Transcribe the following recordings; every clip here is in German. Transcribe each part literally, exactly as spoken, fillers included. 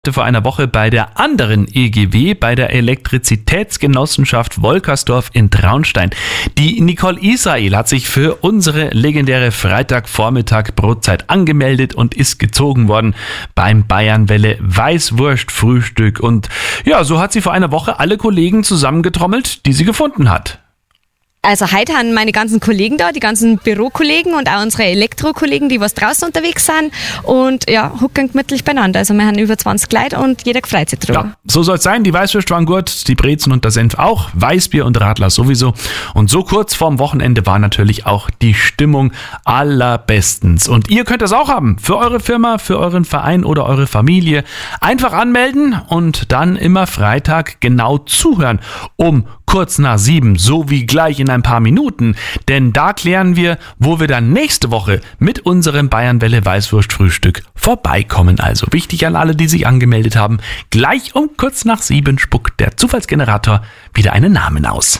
vor einer Woche bei der anderen E G W, bei der Elektrizitätsgenossenschaft Wolkersdorf in Traunstein. Die Nicole Israel hat sich für unsere legendäre Freitagvormittag-Brotzeit angemeldet und ist gezogen worden beim Bayernwelle Weißwurst-Frühstück. Und ja, so hat sie vor einer Woche alle Kollegen zusammengetrommelt, die sie gefunden hat. Also heute haben meine ganzen Kollegen da, die ganzen Bürokollegen und auch unsere Elektrokollegen, die was draußen unterwegs sind und ja, hucken gemütlich beieinander. Also wir haben über zwanzig Leute und jeder freut sich drüber. Ja, so soll es sein. Die Weißwürste waren gut, die Brezen und der Senf auch, Weißbier und Radler sowieso. Und so kurz vorm Wochenende war natürlich auch die Stimmung allerbestens. Und ihr könnt das auch haben, für eure Firma, für euren Verein oder eure Familie. Einfach anmelden und dann immer Freitag genau zuhören, um kurz nach sieben, so wie gleich in ein paar Minuten, denn da klären wir, wo wir dann nächste Woche mit unserem Bayernwelle Weißwurst-Frühstück vorbeikommen. Also wichtig an alle, die sich angemeldet haben, gleich um kurz nach sieben spuckt der Zufallsgenerator wieder einen Namen aus.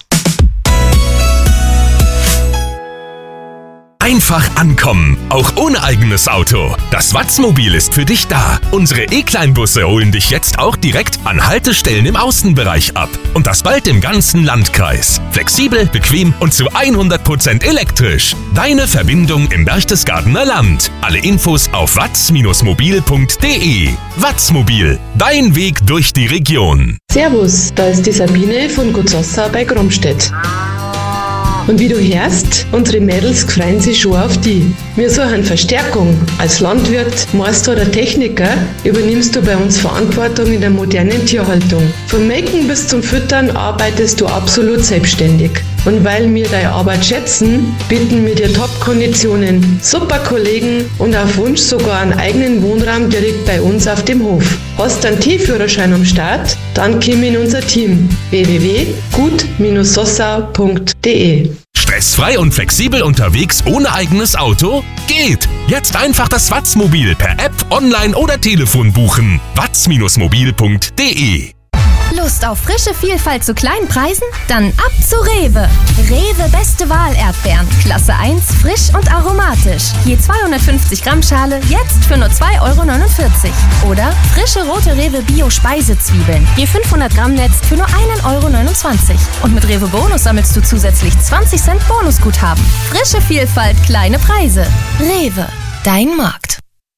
Einfach ankommen, auch ohne eigenes Auto. Das Watzmobil ist für dich da. Unsere E-Kleinbusse holen dich jetzt auch direkt an Haltestellen im Außenbereich ab. Und das bald im ganzen Landkreis. Flexibel, bequem und zu hundert Prozent elektrisch. Deine Verbindung im Berchtesgadener Land. Alle Infos auf watz mobil punkt de. Watzmobil, dein Weg durch die Region. Servus, da ist die Sabine von Gutzossa bei Gromstedt. Und wie du hörst, unsere Mädels freuen sich schon auf die. Wir suchen Verstärkung. Als Landwirt, Meister oder Techniker übernimmst du bei uns Verantwortung in der modernen Tierhaltung. Vom Melken bis zum Füttern arbeitest du absolut selbstständig. Und weil wir deine Arbeit schätzen, bieten wir dir Top-Konditionen, super Kollegen und auf Wunsch sogar einen eigenen Wohnraum direkt bei uns auf dem Hof. Hast du einen Tierführerschein am Start? Dann komm in unser Team. w w w punkt gut sossa punkt de. Stressfrei und flexibel unterwegs ohne eigenes Auto? Geht! Jetzt einfach das Watzmobil per App, online oder Telefon buchen. watz mobil punkt de. Lust auf frische Vielfalt zu kleinen Preisen? Dann ab zu Rewe. Rewe Beste Wahl Erdbeeren. Klasse eins, frisch und aromatisch. Je zweihundertfünfzig Gramm Schale, jetzt für nur zwei Euro neunundvierzig. Oder frische rote Rewe Bio Speisezwiebeln. Je fünfhundert Gramm Netz für nur ein Euro neunundzwanzig. Und mit Rewe Bonus sammelst du zusätzlich zwanzig Cent Bonusguthaben. Frische Vielfalt, kleine Preise. Rewe, dein Markt.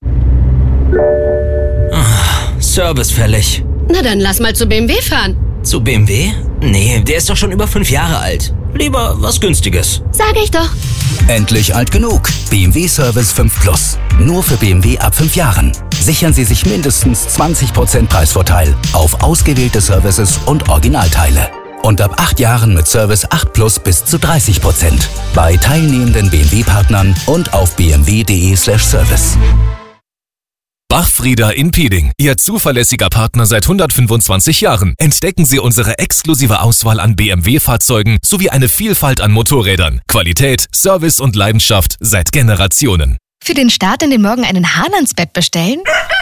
Oh, Service fällig. Na dann lass mal zu B M W fahren. Zu B M W? Nee, der ist doch schon über fünf Jahre alt. Lieber was Günstiges. Sag ich doch. Endlich alt genug. B M W Service fünf Plus. Nur für B M W ab fünf Jahren. Sichern Sie sich mindestens zwanzig Prozent Preisvorteil auf ausgewählte Services und Originalteile. Und ab acht Jahren mit Service acht Plus bis zu dreißig Prozent. Bei teilnehmenden B M W-Partnern und auf b m w punkt de slash service. Bachfrieder in Pieding, Ihr zuverlässiger Partner seit hundertfünfundzwanzig Jahren. Entdecken Sie unsere exklusive Auswahl an B M W-Fahrzeugen sowie eine Vielfalt an Motorrädern. Qualität, Service und Leidenschaft seit Generationen. Für den Start in den Morgen einen Hahn ans Bett bestellen?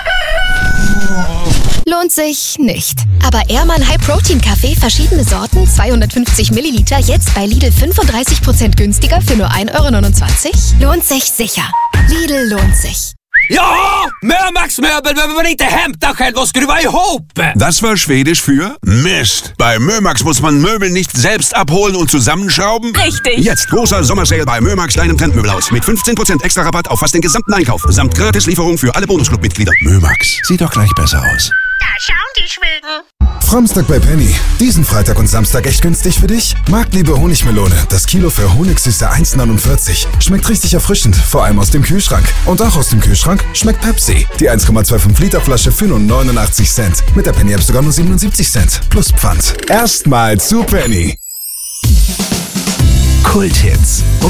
Lohnt sich nicht. Aber Ehrmann High Protein Kaffee, verschiedene Sorten, zweihundertfünfzig Milliliter, jetzt bei Lidl fünfunddreißig Prozent günstiger für nur ein Euro neunundzwanzig? Lohnt sich sicher. Lidl lohnt sich. Ja, Mömax-Möbel, wenn wir nicht det hämta själv och skruva ihop. Das war Schwedisch für Mist. Bei Mömax muss man Möbel nicht selbst abholen und zusammenschrauben. Richtig. Jetzt großer Sommersale bei Mömax, deinem Trendmöbelhaus. Mit fünfzehn Prozent extra Rabatt auf fast den gesamten Einkauf. Samt Gratislieferung für alle Bonusclub-Mitglieder. Mömax, sieht doch gleich besser aus. Da schauen die Schweden. Framstag bei Penny. Diesen Freitag und Samstag echt günstig für dich? Marktliebe Honigmelone. Das Kilo für Honigsüße eins neunundvierzig. Schmeckt richtig erfrischend, vor allem aus dem Kühlschrank. Und auch aus dem Kühlschrank schmeckt Pepsi. Die eins Komma fünfundzwanzig Liter Flasche für nur neunundachtzig Cent. Mit der Penny App sogar nur siebenundsiebzig Cent. Plus Pfand. Erstmal zu Penny. Kulthits.